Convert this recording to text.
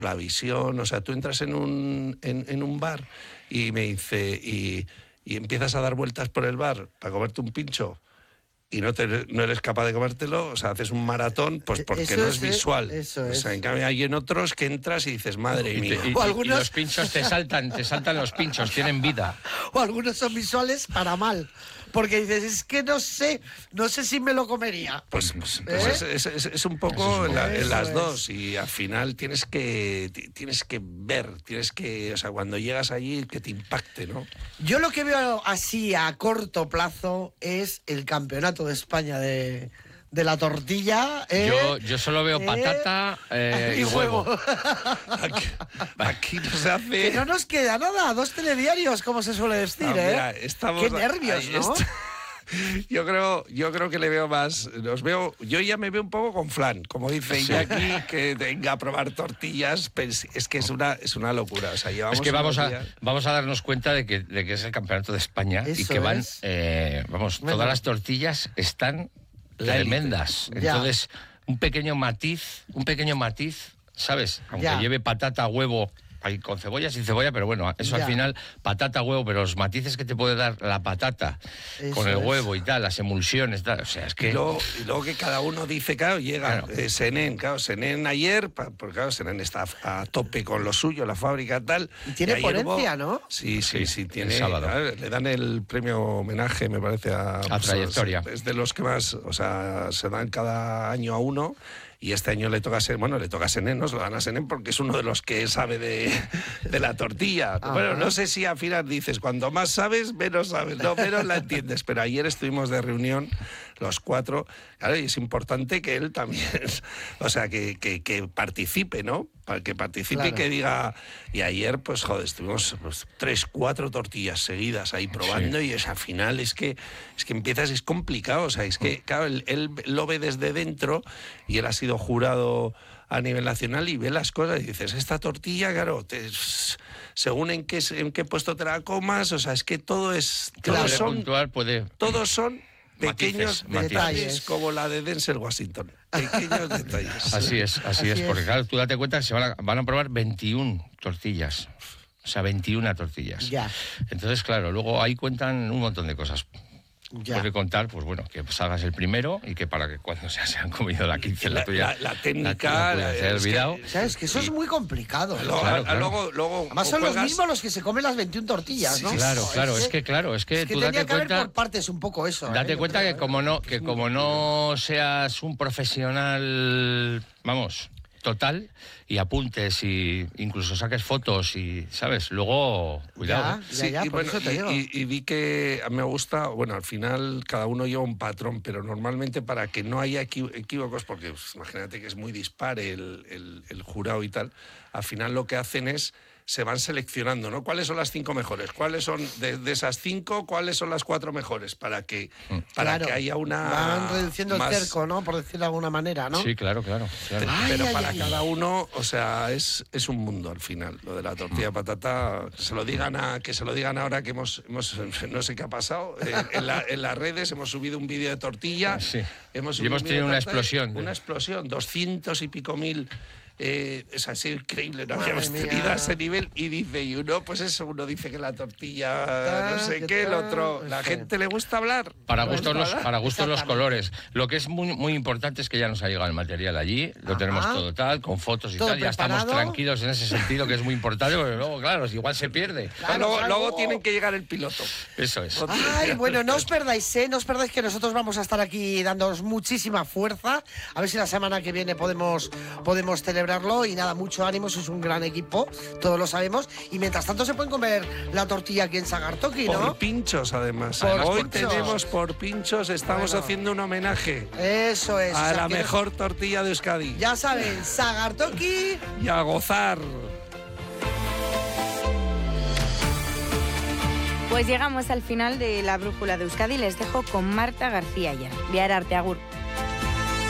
la visión, o sea, tú entras en un bar y me dice, y empiezas a dar vueltas por el bar para comerte un pincho y no eres capaz de comértelo, o sea, haces un maratón, pues porque Eso no es es, visual. eso O sea, es. en cambio hay en otros que entras y dices, madre mía. Y los pinchos te saltan los pinchos, tienen vida. O algunos son visuales para mal. Porque dices, es que no sé si me lo comería. Pues es un poco en las es. dos, y al final tienes que ver, o sea, cuando llegas allí que te impacte, ¿no? Yo lo que veo así a corto plazo es el campeonato de España de la tortilla. Yo solo veo patata y huevo. Aquí no se hace. Que no nos queda nada, 2 telediarios, como se suele decir, Mira, Qué nervios, ¿no? Yo creo que le veo más. Yo ya me veo un poco con flan, como dice Iñaki, que venga a probar tortillas. Pues es que es una locura. O sea, llevamos es que vamos a darnos cuenta de que es el campeonato de España. Eso y que van, bueno, todas las tortillas están tremendas. Entonces, un pequeño matiz, ¿sabes? Aunque lleve patata, huevo, con cebolla, sin cebolla, pero bueno, eso al final, patata, huevo, pero los matices que te puede dar la patata con el huevo y tal, las emulsiones, tal, o sea, es que... Y luego que cada uno dice, claro, llega Senen ayer, porque claro, Senen está a tope con lo suyo, la fábrica tal. Y tiene ponencia, ¿no? Sí, tiene. El sábado. Le dan el premio homenaje, me parece, a trayectoria. Es de los que más, o sea, se dan cada año a uno. Y este año le toca a Senen, no se lo dan a Senen porque es uno de los que sabe de la tortilla. Bueno, no sé si al final dices, cuanto más sabes, menos sabes, no, menos la entiendes. Pero ayer estuvimos de reunión los 4, claro, y es importante que él también, o sea, que participe, ¿no? Para que participe y que diga... Y ayer, pues, joder, estuvimos 3, 4 tortillas seguidas ahí probando y al final es que empiezas, es complicado, o sea, es que, claro, él lo ve desde dentro y él ha sido jurado a nivel nacional y ve las cosas y dices, esta tortilla, claro, según en qué puesto te la comas, o sea, es que todo es... Todos son pequeños detalles como la de Denzel Washington. Pequeños detalles. Así es, porque claro, tú date cuenta que van a probar 21 tortillas. O sea, 21 tortillas. Ya. Entonces, claro, luego ahí cuentan un montón de cosas. Puede contar, pues bueno, que salgas el primero y que para que cuando se han comido la 15 la tuya... La técnica... ¿Sabes? Que eso es muy complicado. Luego, además son los mismos los que se comen las 21 tortillas, ¿no? Sí, claro, es que tú date cuenta... Que haber por partes un poco eso. Date cuenta que como no seas un profesional, vamos... total, y apuntes y incluso saques fotos y, ¿sabes? Luego, cuidado. Y vi que me gusta, bueno, al final cada uno lleva un patrón, pero normalmente para que no haya equívocos, porque pues, imagínate que es muy dispar el jurado y tal, al final lo que hacen es se van seleccionando, ¿no? ¿Cuáles son las 5 mejores? ¿Cuáles son, de esas 5, cuáles son las 4 mejores? Para que haya una... Van reduciendo el cerco, ¿no? Por decirlo de alguna manera, ¿no? Sí, claro. Pero para cada uno, o sea, es un mundo al final, lo de la tortilla de patata. Que se lo digan ahora que hemos no sé qué ha pasado, en las redes hemos subido un vídeo de tortilla. Sí. Hemos tenido una explosión. Una explosión, 200 y pico mil... es así increíble, no habíamos tenido a ese nivel. Y dice uno dice que la tortilla no sé qué, el otro, la gente le gusta hablar. Para gustos los colores. Lo que es muy, muy importante es que ya nos ha llegado el material allí, lo tenemos todo tal, con fotos y todo tal, ya preparado. estamos tranquilos en ese sentido, que es muy importante, porque luego, claro, igual se pierde. Luego tienen que llegar el piloto. Eso es. Ay, bueno, no os perdáis que nosotros vamos a estar aquí dándoos muchísima fuerza. A ver si la semana que viene podemos celebrar. Y nada, mucho ánimo, sois un gran equipo, todos lo sabemos. Y mientras tanto se pueden comer la tortilla aquí en Sagartoki, ¿no? Por pinchos, además. Hoy tenemos por pinchos, estamos haciendo un homenaje. Eso es. A la mejor tortilla de Euskadi. Ya saben, Sagartoki. Y a gozar. Pues llegamos al final de la Brújula de Euskadi. Les dejo con Marta García ya. Viararte, agur.